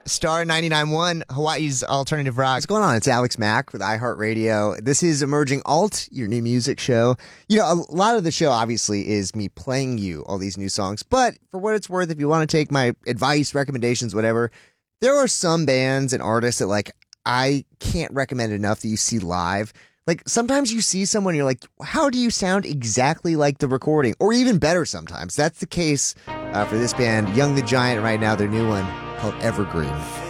Star 99.1, Hawaii's alternative rock. What's going on? It's Alex Mack with iHeartRadio. This is Emerging Alt, your new music show. You know, a lot of the show obviously is me playing you all these new songs, but for what it's worth, if you want to take my advice, recommendations, whatever, there are some bands and artists that like I can't recommend enough that you see live. Like sometimes you see someone, you're like, how do you sound exactly like the recording? Or even better sometimes. That's the case for this band, Young the Giant, right now, their new one called Evergreen.